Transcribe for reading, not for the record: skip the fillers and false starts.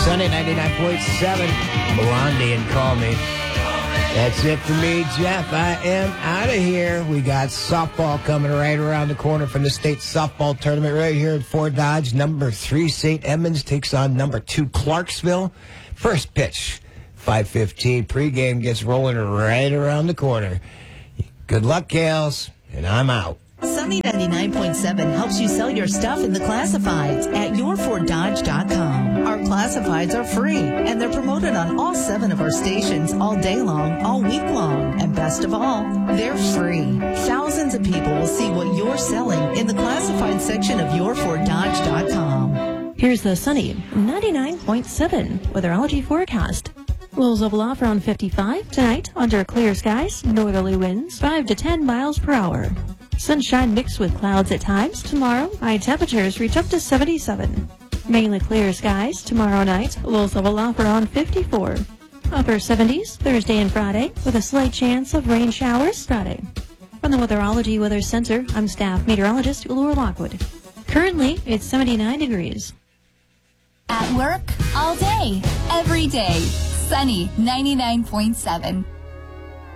Sunny 99.7. Blondie and Call Me. That's it for me, Jeff. I am out of here. We got softball coming right around the corner from the state softball tournament right here at Fort Dodge. Number 3, St. Edmunds takes on number 2, Clarksville. First pitch, 5:15. Pregame gets rolling right around the corner. Good luck, Gales, and I'm out. Sunny 99.7 helps you sell your stuff in the classifieds at yourfortdodge.com. Our classifieds are free, and they're promoted on all 7 of our stations all day long, all week long. And best of all, they're free. Thousands of people will see what you're selling in the classified section of yourfortdodge.com. Here's the Sunny 99.7 weatherology forecast. Lows level off around 55. Tonight, under clear skies, northerly winds 5 to 10 miles per hour. Sunshine mixed with clouds at times. Tomorrow, high temperatures reach up to 77. Mainly clear skies tomorrow night. Lows level off around 54. Upper 70s Thursday and Friday with a slight chance of rain showers Friday. From the Weatherology Weather Center, I'm staff meteorologist Laura Lockwood. Currently, it's 79 degrees. At work, all day, every day. Sunny 99.7.